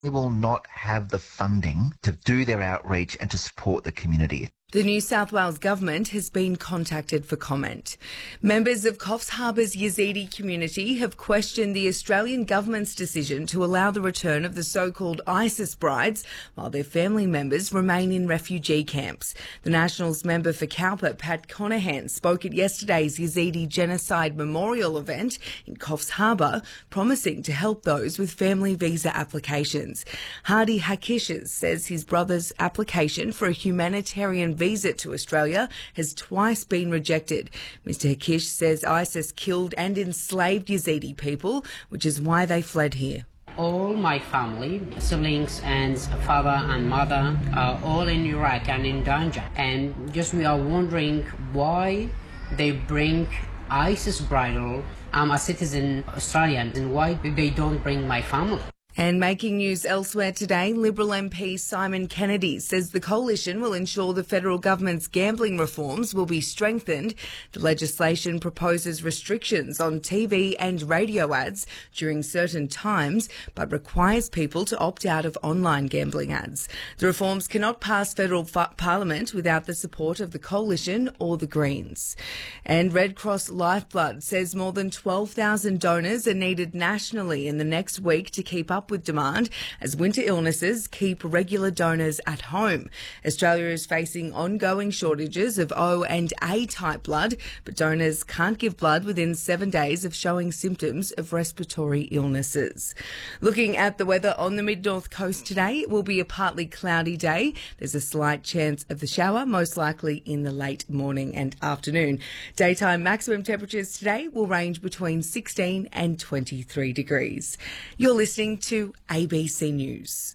they will not have the funding to do their outreach and to support the community. The New South Wales government has been contacted for comment. Members of Coffs Harbour's Yazidi community have questioned the Australian government's decision to allow the return of the so-called ISIS brides while their family members remain in refugee camps. The Nationals member for Cowper, Pat Conahan, spoke at yesterday's Yazidi Genocide Memorial event in Coffs Harbour, promising to help those with family visa applications. Hardy Hakishes says his brother's application for a humanitarian visa to Australia has twice been rejected. Mr. Hakish says ISIS killed and enslaved Yazidi people, which is why they fled here. All my family, siblings and father and mother are all in Iraq and in danger. And just we are wondering why they bring ISIS bridal. I'm a citizen Australian, and why they don't bring my family. And making news elsewhere today, Liberal MP Simon Kennedy says the coalition will ensure the federal government's gambling reforms will be strengthened. The legislation proposes restrictions on TV and radio ads during certain times, but requires people to opt out of online gambling ads. The reforms cannot pass federal parliament without the support of the coalition or the Greens. And Red Cross Lifeblood says more than 12,000 donors are needed nationally in the next week to keep up with demand as winter illnesses keep regular donors at home. Australia is facing ongoing shortages of O and A type blood, but donors can't give blood within 7 days of showing symptoms of respiratory illnesses. Looking at the weather on the mid-north coast today, it will be a partly cloudy day. There's a slight chance of the shower, most likely in the late morning and afternoon. Daytime maximum temperatures today will range between 16 and 23 degrees. You're listening to ABC News.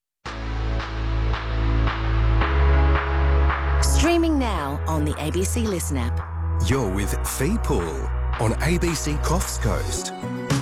Streaming now on the ABC Listen app. You're with Fee Pool on ABC Coffs Coast.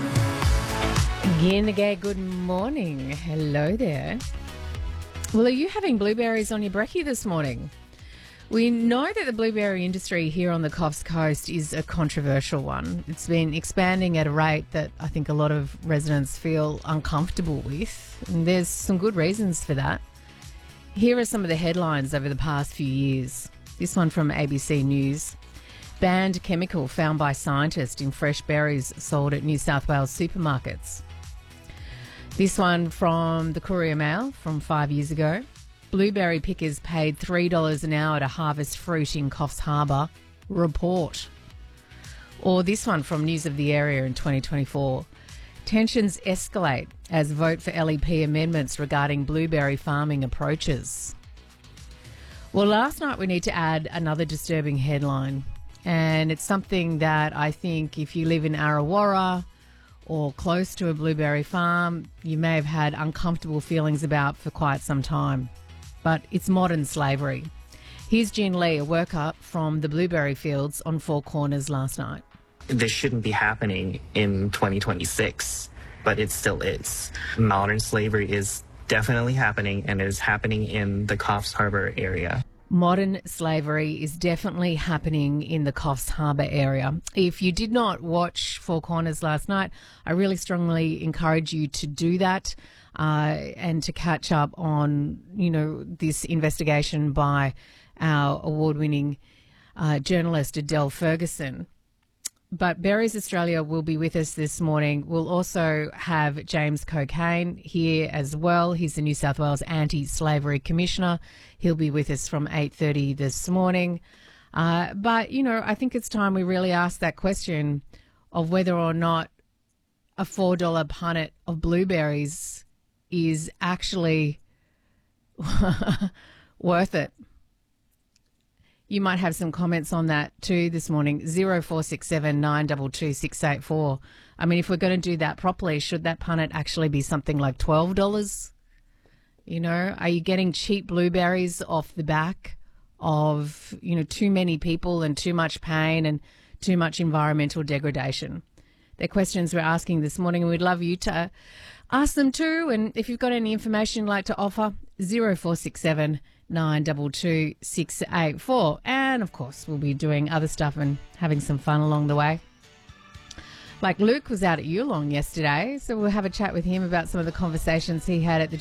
Ginniga, good morning. Hello there. Well, are you having blueberries on your brekkie this morning? We know that the blueberry industry here on the Coffs Coast is a controversial one. It's been expanding at a rate that I think a lot of residents feel uncomfortable with, and there's some good reasons for that. Here are some of the headlines over the past few years. This one from ABC News. Banned chemical found by scientists in fresh berries sold at New South Wales supermarkets. This one from the Courier Mail from 5 years ago. Blueberry pickers paid $3 an hour to harvest fruit in Coffs Harbour. Report. Or this one from News of the Area in 2024. Tensions escalate as vote for LEP amendments regarding blueberry farming approaches. Well, last night we need to add another disturbing headline. And it's something that I think if you live in Arrawarra or close to a blueberry farm, you may have had uncomfortable feelings about for quite some time. But it's modern slavery. Here's Jean Lee, a worker from the blueberry fields on Four Corners last night. This shouldn't be happening in 2026, but it still is. Modern slavery is definitely happening, and it is happening in the Coffs Harbour area. Modern slavery is definitely happening in the Coffs Harbour area. If you did not watch Four Corners last night, I really strongly encourage you to do that. And to catch up on, this investigation by our award-winning journalist Adele Ferguson. But Berries Australia will be with us this morning. We'll also have James Cocaine here as well. He's the New South Wales Anti-Slavery Commissioner. He'll be with us from 8:30 this morning. But, I think it's time we really ask that question of whether or not a $4 punnet of blueberries is actually worth it. You might have some comments on that too this morning. 0467 922 684. I mean, if we're going to do that properly, should that punnet actually be something like $12? Are you getting cheap blueberries off the back of, too many people and too much pain and too much environmental degradation? They're questions we're asking this morning, and we'd love you to ask them too. And if you've got any information you'd like to offer, 0467 922 684. And of course, we'll be doing other stuff and having some fun along the way. Like Luke was out at Yulong yesterday, so we'll have a chat with him about some of the conversations he had at the